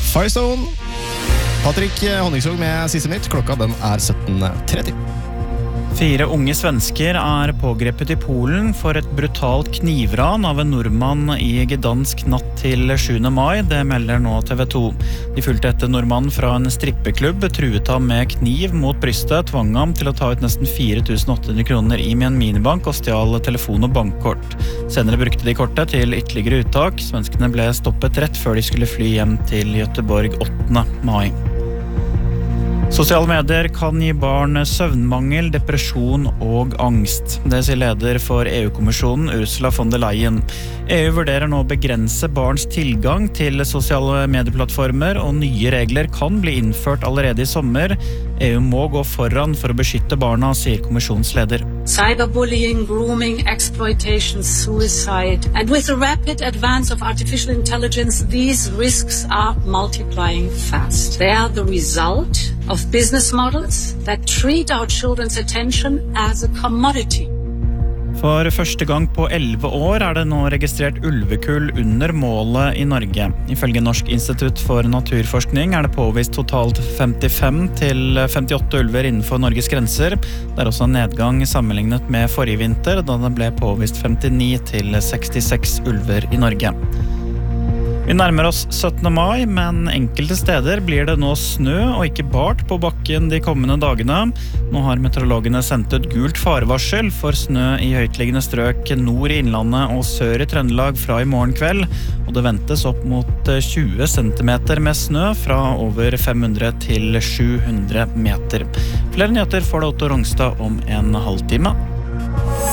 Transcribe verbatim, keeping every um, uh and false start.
Firestone. Patrick Honningsvåg med siste nytt. Klokka den er sytten tretti. Fire unge svensker er pågrepet i Polen for et brutalt knivran av en nordmann i Gdansk natt til sjuende mai. Det melder nå T V to. De fulgte etter nordmannen fra en strippeklubb, truet ham med kniv mot brystet, tvang ham til å ta ut nesten fire tusen åtte hundre kroner i med en minibank og stjal telefon og bankkort. Senere brukte de kortet til ytterligere uttak. Svenskene ble stoppet rett før de skulle fly hjem til Göteborg åttende mai. Sosiale medier kan gi barn søvnmangel, depresjon og angst. Det sier leder for E U-kommisjonen Ursula von der Leyen. E U vurderer nå å begrense barns tilgang til sosiale medieplattformer, og nye regler kan bli innført allerede i sommer. E U må gå foran for å beskytte barna, sier kommisjonsleder. Cyberbullying, grooming, exploitation, suicide. And with the rapid advance of artificial intelligence, these risks are multiplying fast. They are the result of business models that treat our children's attention as a commodity. For første gang på elleve år er det nå registrert ulvekull under målet i Norge. Ifølge Norsk institutt for naturforskning er det påvist totalt femtifem til femtiåtte ulver innenfor Norges grenser. Det er også en nedgang sammenlignet med forrige vinter, da det ble påvist femtini til sekstiseks ulver i Norge. Vi nærmer oss syttende mai, men enkelte steder blir det nå snø og ikke bart på bakken de kommende dagene. Nå har meteorologene sendt ut gult farevarsel for snø i høytliggende strøk nord i Innlandet og sør i Trøndelag fra i morgen kveld, og det ventes opp mot tjue centimeter med snø fra over fem hundre til sju hundre meter. Flere nyheter får du Otto Rongstad om en halvtime.